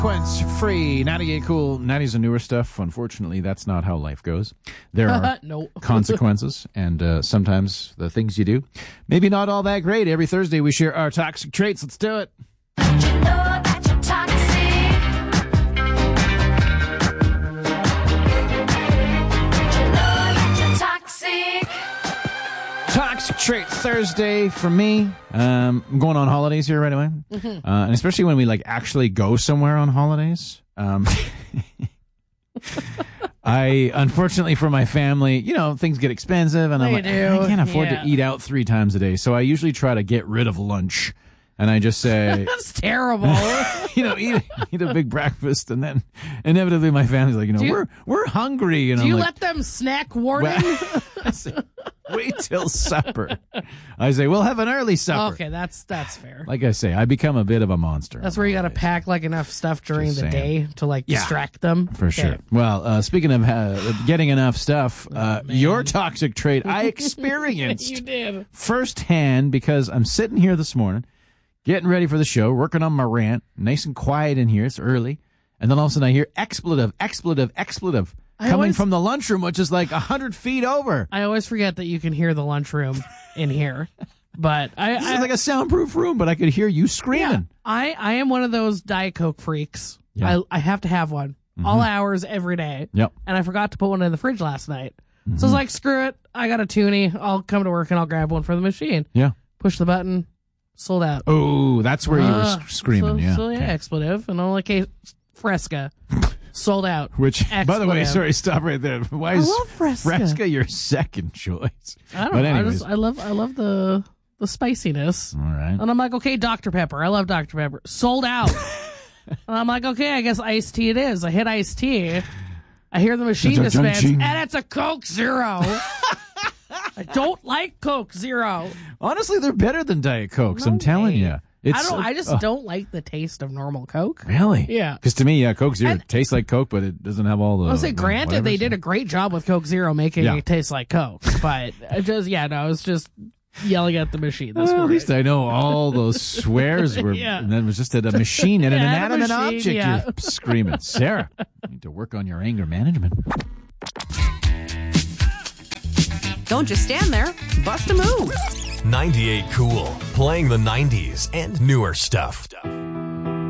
Consequence-free. 98 Cool. 90s and newer stuff. Unfortunately, that's not how life goes. There are consequences, and sometimes the things you do, maybe not all that great. Every Thursday, we share our toxic traits. Let's do it. Toxic Trait Thursday for me. I'm going on holidays here right away. And especially when we actually go somewhere on holidays. Unfortunately for my family, things get expensive and I can't afford to eat out 3 times a day. So I usually try to get rid of lunch. And I just say... That's terrible. Eat a big breakfast, and then inevitably my family's like, we're hungry. Do you let them snack warning? I say, wait till supper. I say, we'll have an early supper. Okay, that's fair. Like I say, I become a bit of a monster. That's where you got to pack enough stuff during the day to distract them. For sure. Well, speaking of getting enough stuff, your toxic trait I experienced You did. firsthand because I'm sitting here this morning, getting ready for the show, working on my rant, nice and quiet in here. It's early. And then all of a sudden I hear expletive coming from the lunchroom, which is 100 feet over. I always forget that you can hear the lunchroom in here. But this is like a soundproof room, but I could hear you screaming. Yeah, I am one of those Diet Coke freaks. Yeah. I have to have one. All hours, every day. Yep. And I forgot to put one in the fridge last night. So I was like, screw it. I got a toonie. I'll come to work and I'll grab one for the machine. Yeah. Push the button. Sold out. Oh, that's where you were screaming. Expletive. And I'm like, hey, Fresca. Sold out. Which, expletive. By the way, sorry, stop right there. Why is love Fresca your second choice? I don't know. Anyways. I love the spiciness. All right. And I'm like, okay, Dr. Pepper. I love Dr. Pepper. Sold out. And I'm like, okay, I guess iced tea it is. I hit iced tea. I hear the machine dispense, and it's a Coke Zero. I don't like Coke Zero. Honestly, they're better than Diet Cokes. I'm telling you. I just don't like the taste of normal Coke. Really? Yeah. Because to me, Coke Zero tastes like Coke, but it doesn't have all the... I'll say, granted, they did a great job with Coke Zero making it taste like Coke. But I was just yelling at the machine this morning. At least I know all those swears were... And then it was just at a machine and an inanimate object. You're screaming. Sarah, you need to work on your anger management. Don't just stand there. Bust a move. 98 Cool. Playing the 90s and newer stuff.